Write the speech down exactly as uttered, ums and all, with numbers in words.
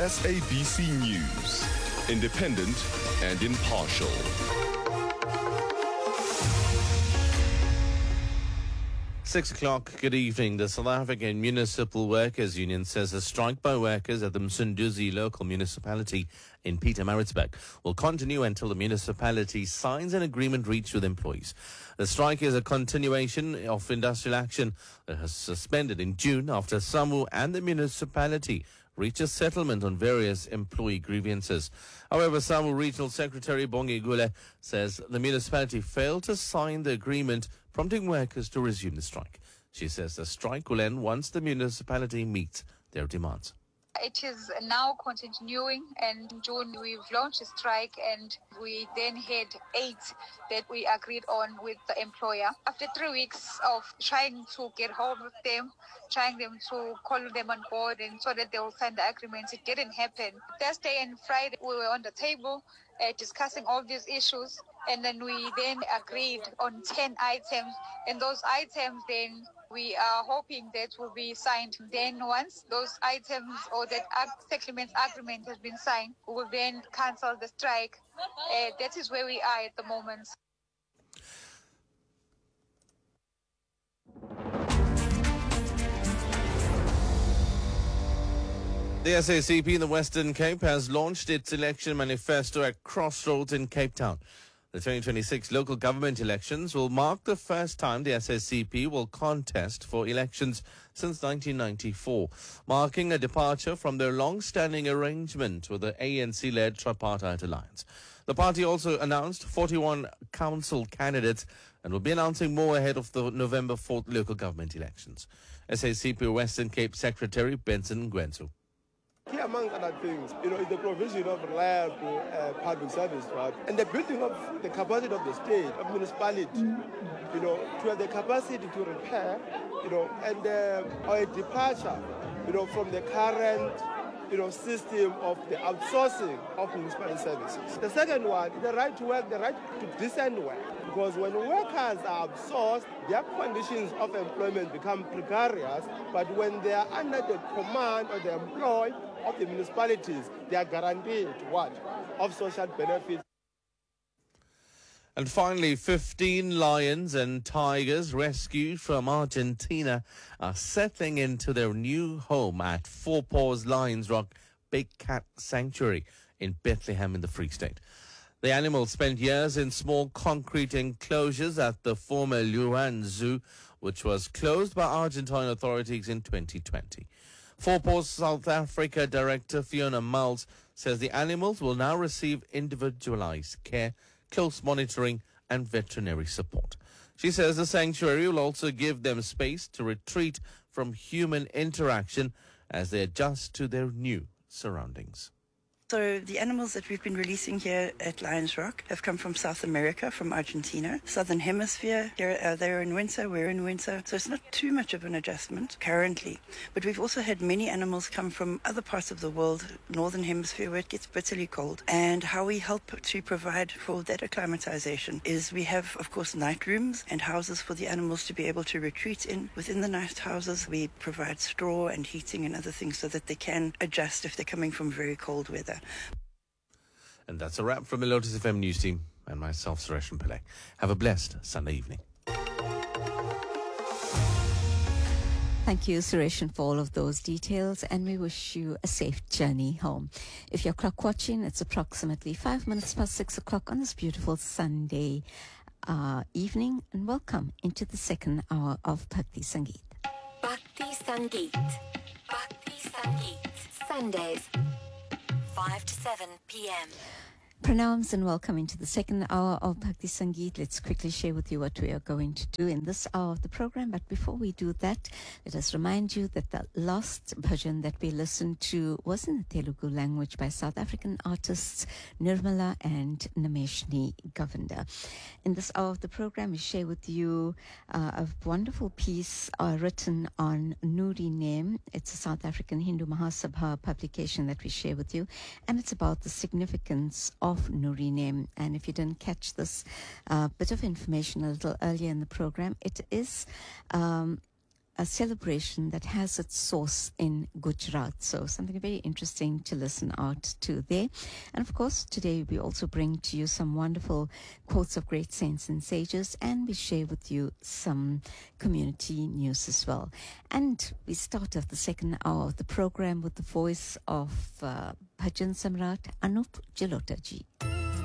S A B C News, independent and impartial. Six o'clock, good evening. The South African Municipal Workers Union says a strike by workers at the Msunduzi local municipality in Pietermaritzburg will continue until the municipality signs an agreement reached with employees. The strike is a continuation of industrial action that has suspended in June after SAMWU and the municipality reached a settlement on various employee grievances. However, SAMWU Regional Secretary Bongi Gule says the municipality failed to sign the agreement, prompting workers to resume the strike. She says the strike will end once the municipality meets their demands. It is now continuing, and in June we've launched a strike, and we then had eight that we agreed on with the employer. After three weeks of trying to get hold of them, trying them to call them on board and so that they will sign the agreements, it didn't happen. Thursday and Friday we were on the table uh, discussing all these issues, and then we then agreed on ten items, and those items then we are hoping that will be signed. Then once those items or that ag- settlement agreement has been signed, we will then cancel the strike. Uh, that is where we are at the moment. The S A C P in the Western Cape has launched its election manifesto at Crossroads in Cape Town. The twenty twenty-six local government elections will mark the first time the S A C P will contest for elections since nineteen ninety-four, marking a departure from their long-standing arrangement with the A N C-led tripartite alliance. The party also announced forty-one council candidates and will be announcing more ahead of the November fourth local government elections. S A C P Western Cape Secretary Benson Ngwensu. Key among other things, you know, is the provision of reliable uh, public service, right? And the building of the capacity of the state, of municipality, you know, to have the capacity to repair, you know, and uh, or a departure, you know, from the current, you know, system of the outsourcing of municipal services. The second one is the right to work, the right to decent work. Because when workers are outsourced, their conditions of employment become precarious, but when they are under the command or the employ of the municipalities, they are guaranteed what? Of social benefits. And finally, fifteen lions and tigers rescued from Argentina are settling into their new home at Four Paws Lions Rock Big Cat Sanctuary in Bethlehem in the Free State. The animals spent years in small concrete enclosures at the former Luan Zoo, which was closed by Argentine authorities in twenty twenty. Four Paws South Africa Director Fiona Miles says the animals will now receive individualized care, close monitoring and veterinary support. She says the sanctuary will also give them space to retreat from human interaction as they adjust to their new surroundings. So the animals that we've been releasing here at Lions Rock have come from South America, from Argentina, Southern Hemisphere. Here, uh, they're in winter, we're in winter. So it's not too much of an adjustment currently. But we've also had many animals come from other parts of the world, Northern Hemisphere, where it gets bitterly cold. And how we help to provide for that acclimatization is we have, of course, night rooms and houses for the animals to be able to retreat in. Within the night houses, we provide straw and heating and other things so that they can adjust if they're coming from very cold weather. And that's a wrap from the Lotus F M News team and myself, Suresh Pillai. Have a blessed Sunday evening. Thank you, Suresh, for all of those details, and we wish you a safe journey home. If you're clock watching, it's approximately five minutes past six o'clock on this beautiful Sunday uh, evening, and welcome into the second hour of Bhakti Sangeet. Bhakti Sangeet. Bhakti Sangeet. Sundays, five to seven p.m. Pranams and welcome into the second hour of Bhakti Sangeet. Let's quickly share with you what we are going to do in this hour of the program. But before we do that, let us remind you that the last bhajan that we listened to was in the Telugu language by South African artists Nirmala and Nameshni Govender. In this hour of the program, we share with you uh, a wonderful piece uh, written on Nuri Name. It's a South African Hindu Mahasabha publication that we share with you, and it's about the significance of of Nuri Name. And if you didn't catch this uh, bit of information a little earlier in the program, it is um, a celebration that has its source in Gujarat. So something very interesting to listen out to there. And of course, today we also bring to you some wonderful quotes of great saints and sages, and we share with you some community news as well. And we start off the second hour of the program with the voice of uh, Bhajan Samrat Anup Jalota ji.